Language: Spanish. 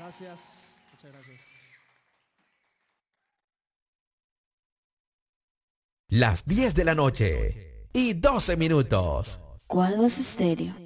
Gracias, muchas gracias. Las 10 de la noche y 12 minutos. Cuadros Estéreo.